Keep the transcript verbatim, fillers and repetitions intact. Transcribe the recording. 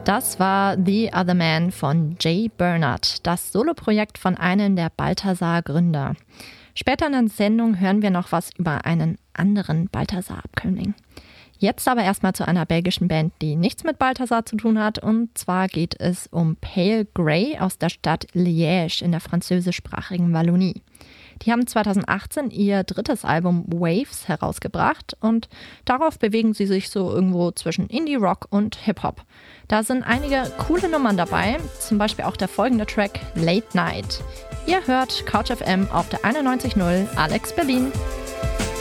Das war The Other Man von Jay Bernard, das Soloprojekt von einem der Balthasar-Gründer. Später in der Sendung hören wir noch was über einen anderen Balthasar-Abkömmling. Jetzt aber erstmal zu einer belgischen Band, die nichts mit Balthasar zu tun hat. Und zwar geht es um Pale Grey aus der Stadt Liège in der französischsprachigen Wallonie. Die haben zweitausendachtzehn ihr drittes Album Waves herausgebracht und darauf bewegen sie sich so irgendwo zwischen Indie-Rock und Hip-Hop. Da sind einige coole Nummern dabei, zum Beispiel auch der folgende Track Late Night. Ihr hört Couch F M auf der einundneunzig Komma null Alex Berlin.